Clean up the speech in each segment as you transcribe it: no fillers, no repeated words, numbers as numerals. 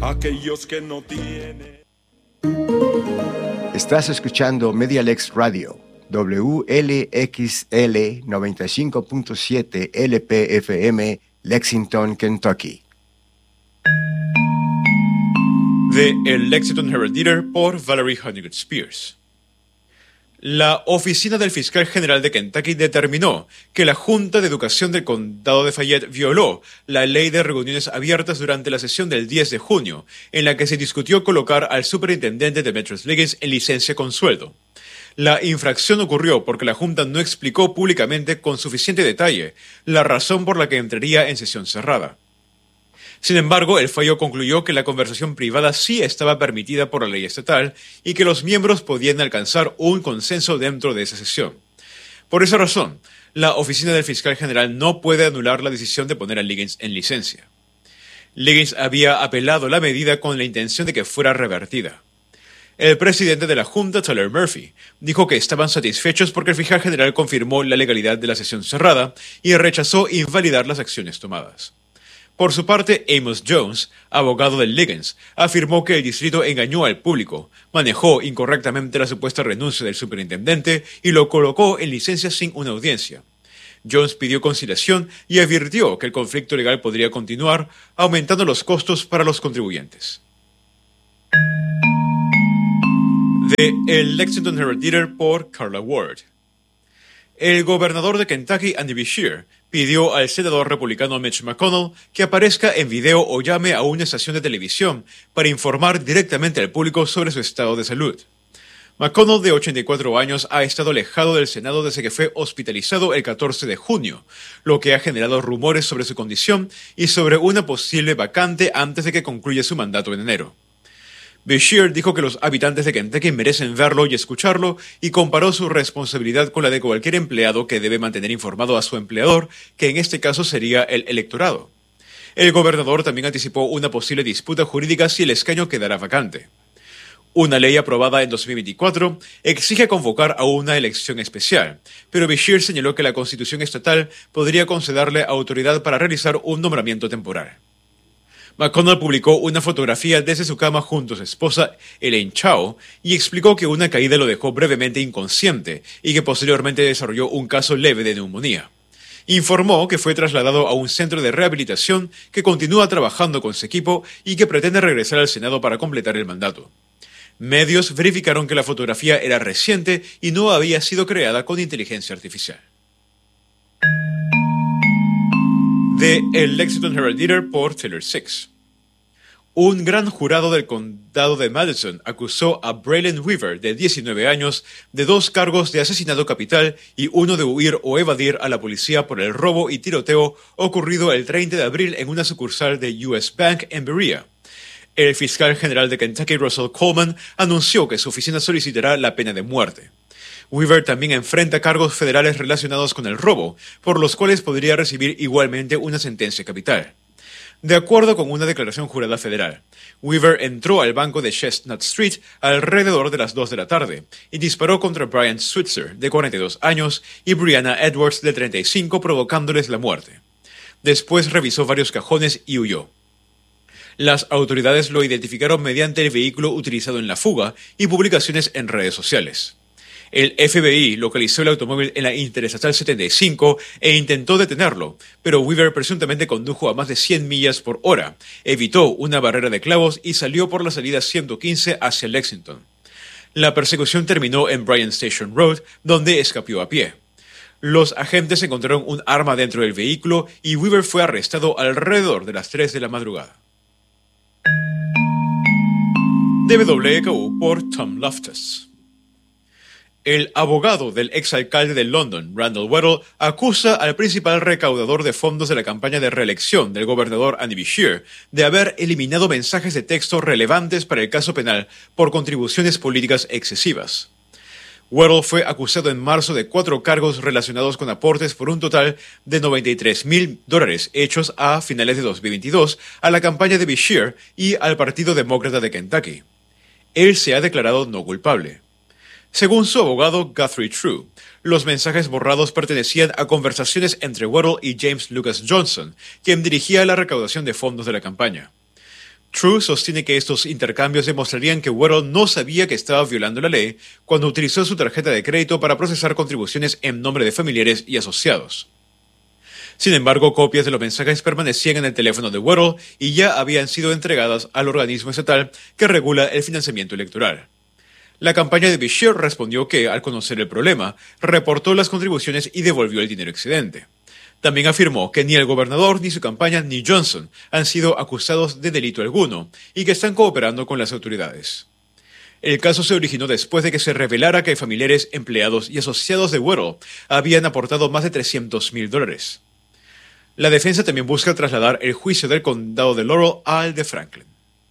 aquellos que no tienen. Estás escuchando Medialex Radio, WLXL 95.7 LPFM, Lexington, Kentucky. De El Lexington Herald-Leader por Valerie Honeycutt Spears. La oficina del fiscal general de Kentucky determinó que la Junta de Educación del Condado de Fayette violó la ley de reuniones abiertas durante la sesión del 10 de junio, en la que se discutió colocar al superintendente de Metros Liggins en licencia con sueldo. La infracción ocurrió porque la Junta no explicó públicamente con suficiente detalle la razón por la que entraría en sesión cerrada. Sin embargo, el fallo concluyó que la conversación privada sí estaba permitida por la ley estatal y que los miembros podían alcanzar un consenso dentro de esa sesión. Por esa razón, la oficina del fiscal general no puede anular la decisión de poner a Liggins en licencia. Liggins había apelado la medida con la intención de que fuera revertida. El presidente de la Junta, Tyler Murphy, dijo que estaban satisfechos porque el fiscal general confirmó la legalidad de la sesión cerrada y rechazó invalidar las acciones tomadas. Por su parte, Amos Jones, abogado de Liggins, afirmó que el distrito engañó al público, manejó incorrectamente la supuesta renuncia del superintendente y lo colocó en licencia sin una audiencia. Jones pidió conciliación y advirtió que el conflicto legal podría continuar, aumentando los costos para los contribuyentes. De El Lexington Herald-Leader por Carla Ward. El gobernador de Kentucky, Andy Beshear, pidió al senador republicano Mitch McConnell que aparezca en video o llame a una estación de televisión para informar directamente al público sobre su estado de salud. McConnell, de 84 años, ha estado alejado del Senado desde que fue hospitalizado el 14 de junio, lo que ha generado rumores sobre su condición y sobre una posible vacante antes de que concluya su mandato en enero. Beshear dijo que los habitantes de Kentucky merecen verlo y escucharlo y comparó su responsabilidad con la de cualquier empleado que debe mantener informado a su empleador, que en este caso sería el electorado. El gobernador también anticipó una posible disputa jurídica si el escaño quedara vacante. Una ley aprobada en 2024 exige convocar a una elección especial, pero Beshear señaló que la Constitución estatal podría concederle autoridad para realizar un nombramiento temporal. McConnell publicó una fotografía desde su cama junto a su esposa, Elaine Chao, y explicó que una caída lo dejó brevemente inconsciente y que posteriormente desarrolló un caso leve de neumonía. Informó que fue trasladado a un centro de rehabilitación que continúa trabajando con su equipo y que pretende regresar al Senado para completar el mandato. Medios verificaron que la fotografía era reciente y no había sido creada con inteligencia artificial. De El Lexington Herald-Leader por Taylor Six. Un gran jurado del condado de Madison acusó a Braylon Weaver, de 19 años, de 2 cargos de asesinato capital y uno de huir o evadir a la policía por el robo y tiroteo ocurrido el 30 de abril en una sucursal de US Bank en Berea. El fiscal general de Kentucky, Russell Coleman, anunció que su oficina solicitará la pena de muerte. Weaver también enfrenta cargos federales relacionados con el robo, por los cuales podría recibir igualmente una sentencia capital. De acuerdo con una declaración jurada federal, Weaver entró al banco de Chestnut Street alrededor de las 2 de la tarde y disparó contra Brian Switzer, de 42 años, y Brianna Edwards, de 35, provocándoles la muerte. Después revisó varios cajones y huyó. Las autoridades lo identificaron mediante el vehículo utilizado en la fuga y publicaciones en redes sociales. El FBI localizó el automóvil en la Interestatal 75 e intentó detenerlo, pero Weaver presuntamente condujo a más de 100 millas por hora, evitó una barrera de clavos y salió por la salida 115 hacia Lexington. La persecución terminó en Bryan Station Road, donde escapó a pie. Los agentes encontraron un arma dentro del vehículo y Weaver fue arrestado alrededor de las 3 de la madrugada. De WKU por Tom Loftus. El abogado del exalcalde de London, Randall Weddle, acusa al principal recaudador de fondos de la campaña de reelección del gobernador Andy Beshear de haber eliminado mensajes de texto relevantes para el caso penal por contribuciones políticas excesivas. Weddle fue acusado en marzo de 4 cargos relacionados con aportes por un total de $93,000 hechos a finales de 2022 a la campaña de Beshear y al Partido Demócrata de Kentucky. Él se ha declarado no culpable. Según su abogado Guthrie True, los mensajes borrados pertenecían a conversaciones entre Weddle y James Lucas Johnson, quien dirigía la recaudación de fondos de la campaña. True sostiene que estos intercambios demostrarían que Weddle no sabía que estaba violando la ley cuando utilizó su tarjeta de crédito para procesar contribuciones en nombre de familiares y asociados. Sin embargo, copias de los mensajes permanecían en el teléfono de Weddle y ya habían sido entregadas al organismo estatal que regula el financiamiento electoral. La campaña de Beshear respondió que, al conocer el problema, reportó las contribuciones y devolvió el dinero excedente. También afirmó que ni el gobernador, ni su campaña, ni Johnson han sido acusados de delito alguno y que están cooperando con las autoridades. El caso se originó después de que se revelara que familiares, empleados y asociados de Weddle habían aportado más de $300,000. La defensa también busca trasladar el juicio del condado de Laurel al de Franklin.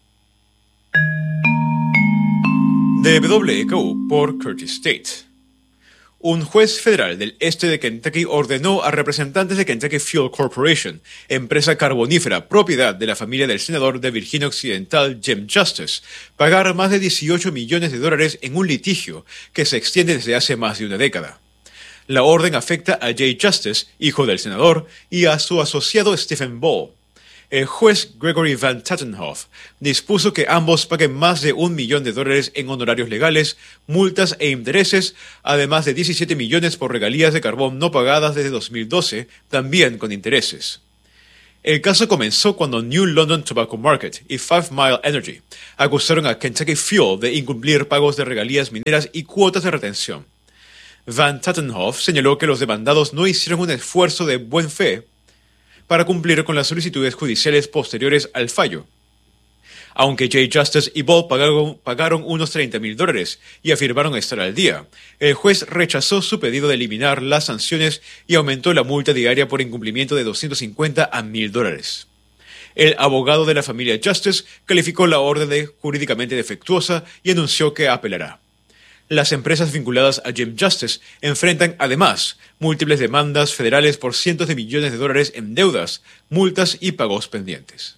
De WKU por Curtis State. Un juez federal del este de Kentucky ordenó a representantes de Kentucky Fuel Corporation, empresa carbonífera propiedad de la familia del senador de Virginia Occidental Jim Justice, pagar más de $18 millones en un litigio que se extiende desde hace más de una década. La orden afecta a Jay Justice, hijo del senador, y a su asociado Stephen Ball. El juez Gregory Van Tatenhoff dispuso que ambos paguen más de $1 millón en honorarios legales, multas e intereses, además de $17 millones por regalías de carbón no pagadas desde 2012, también con intereses. El caso comenzó cuando New London Tobacco Market y 5 Mile Energy acusaron a Kentucky Fuel de incumplir pagos de regalías mineras y cuotas de retención. Van Tatenhoff señaló que los demandados no hicieron un esfuerzo de buena fe para cumplir con las solicitudes judiciales posteriores al fallo. Aunque Jay Justice y Ball pagaron unos $30,000 y afirmaron estar al día, el juez rechazó su pedido de eliminar las sanciones y aumentó la multa diaria por incumplimiento de $250 a $1,000. El abogado de la familia Justice calificó la orden de jurídicamente defectuosa y anunció que apelará. Las empresas vinculadas a Jim Justice enfrentan, además, múltiples demandas federales por cientos de millones de dólares en deudas, multas y pagos pendientes.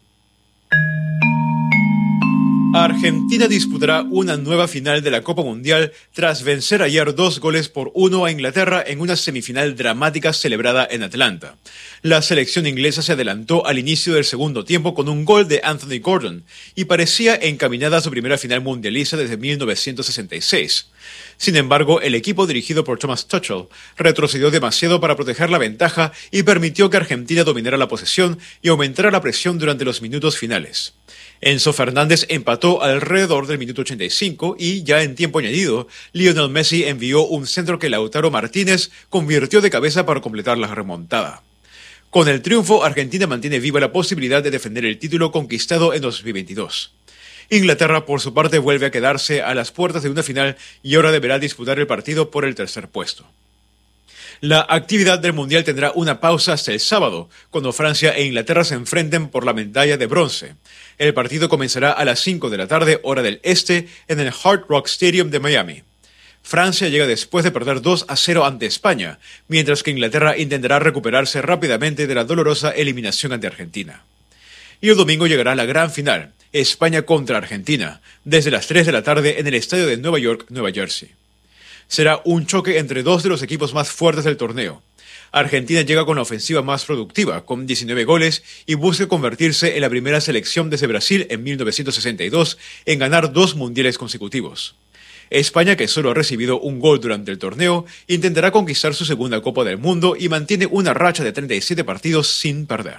Argentina disputará una nueva final de la Copa Mundial tras vencer ayer 2-1 a Inglaterra en una semifinal dramática celebrada en Atlanta. La selección inglesa se adelantó al inicio del segundo tiempo con un gol de Anthony Gordon y parecía encaminada a su primera final mundialista desde 1966. Sin embargo, el equipo dirigido por Thomas Tuchel retrocedió demasiado para proteger la ventaja y permitió que Argentina dominara la posesión y aumentara la presión durante los minutos finales. Enzo Fernández empató alrededor del minuto 85 y, ya en tiempo añadido, Lionel Messi envió un centro que Lautaro Martínez convirtió de cabeza para completar la remontada. Con el triunfo, Argentina mantiene viva la posibilidad de defender el título conquistado en 2022. Inglaterra, por su parte, vuelve a quedarse a las puertas de una final y ahora deberá disputar el partido por el tercer puesto. La actividad del Mundial tendrá una pausa hasta el sábado, cuando Francia e Inglaterra se enfrenten por la medalla de bronce. El partido comenzará a las 5 de la tarde, hora del este, en el Hard Rock Stadium de Miami. Francia llega después de perder 2-0 ante España, mientras que Inglaterra intentará recuperarse rápidamente de la dolorosa eliminación ante Argentina. Y el domingo llegará la gran final, España contra Argentina, desde las 3 de la tarde en el estadio de Nueva York, Nueva Jersey. Será un choque entre dos de los equipos más fuertes del torneo. Argentina llega con la ofensiva más productiva, con 19 goles, y busca convertirse en la primera selección desde Brasil en 1962 en ganar 2 mundiales consecutivos. España, que solo ha recibido un gol durante el torneo, intentará conquistar su segunda Copa del Mundo y mantiene una racha de 37 partidos sin perder.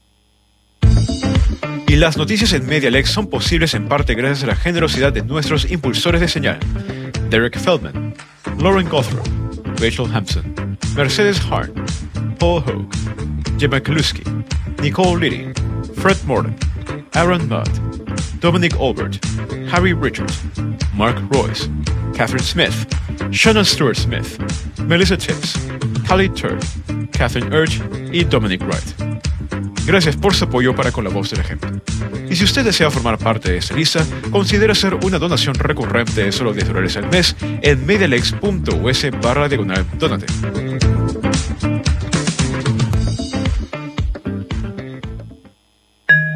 Y las noticias en MediaLex son posibles en parte gracias a la generosidad de nuestros impulsores de señal: Derek Feldman, Lauren Gothrow, Rachel Hampson, Mercedes Hart, Paul Hogue, Gemma Kaluski, Nicole Liddy, Fred Morton, Aaron Mudd, Dominic Albert, Harry Richards, Mark Royce, Catherine Smith, Shannon Stewart Smith, Melissa Tibbs, Callie Turd, Catherine Urge y Dominic Wright. Gracias por su apoyo para con la voz del ejemplo. Y si usted desea formar parte de esta lista, considere hacer una donación recurrente de solo $10 al mes en medialex.us/donate.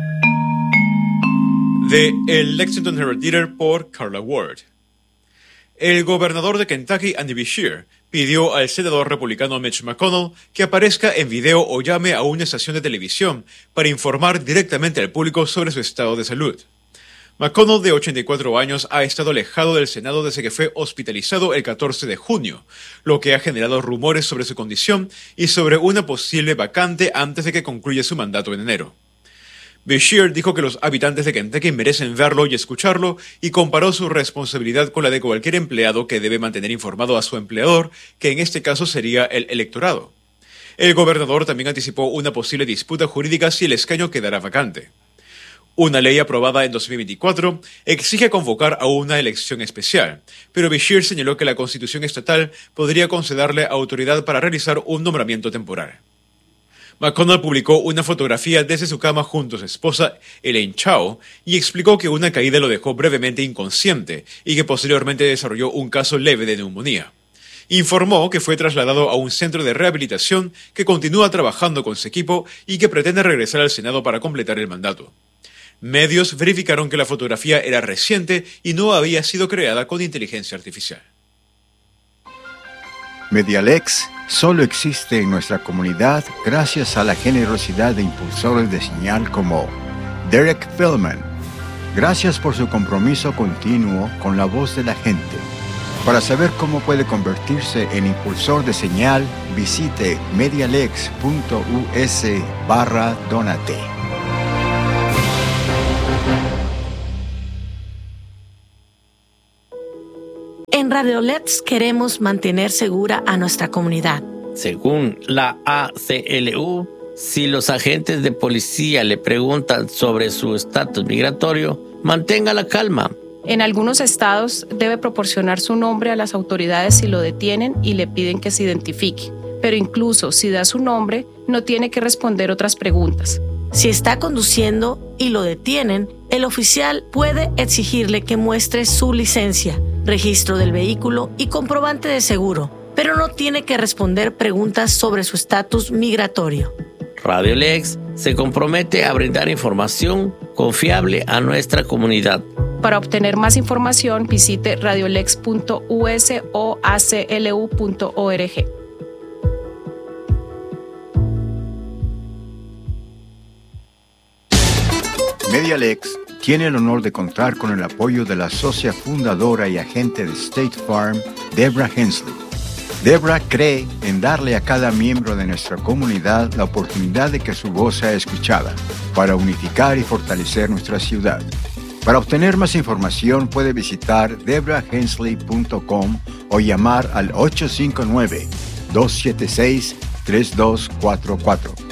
De El Lexington Herald Leader por Carla Ward. El gobernador de Kentucky, Andy Beshear, pidió al senador republicano Mitch McConnell que aparezca en video o llame a una estación de televisión para informar directamente al público sobre su estado de salud. McConnell, de 84 años, ha estado alejado del Senado desde que fue hospitalizado el 14 de junio, lo que ha generado rumores sobre su condición y sobre una posible vacante antes de que concluya su mandato en enero. Beshear dijo que los habitantes de Kentucky merecen verlo y escucharlo y comparó su responsabilidad con la de cualquier empleado que debe mantener informado a su empleador, que en este caso sería el electorado. El gobernador también anticipó una posible disputa jurídica si el escaño quedara vacante. Una ley aprobada en 2024 exige convocar a una elección especial, pero Beshear señaló que la Constitución estatal podría concederle autoridad para realizar un nombramiento temporal. McConnell publicó una fotografía desde su cama junto a su esposa, Elaine Chao, y explicó que una caída lo dejó brevemente inconsciente y que posteriormente desarrolló un caso leve de neumonía. Informó que fue trasladado a un centro de rehabilitación, que continúa trabajando con su equipo y que pretende regresar al Senado para completar el mandato. Medios verificaron que la fotografía era reciente y no había sido creada con inteligencia artificial. Medialex solo existe en nuestra comunidad gracias a la generosidad de impulsores de señal como Derek Feldman. Gracias por su compromiso continuo con la voz de la gente. Para saber cómo puede convertirse en impulsor de señal, visite medialex.us/donate. En Radio Lex queremos mantener segura a nuestra comunidad. Según la ACLU, si los agentes de policía le preguntan sobre su estatus migratorio, mantenga la calma. En algunos estados debe proporcionar su nombre a las autoridades si lo detienen y le piden que se identifique. Pero incluso si da su nombre, no tiene que responder otras preguntas. Si está conduciendo y lo detienen, el oficial puede exigirle que muestre su licencia, registro del vehículo y comprobante de seguro, pero no tiene que responder preguntas sobre su estatus migratorio. Radio Lex se compromete a brindar información confiable a nuestra comunidad. Para obtener más información, visite radiolex.us o aclu.org. Medialex tiene el honor de contar con el apoyo de la socia fundadora y agente de State Farm, Deborah Hensley. Deborah cree en darle a cada miembro de nuestra comunidad la oportunidad de que su voz sea escuchada, para unificar y fortalecer nuestra ciudad. Para obtener más información puede visitar deborahhensley.com o llamar al 859-276-3244.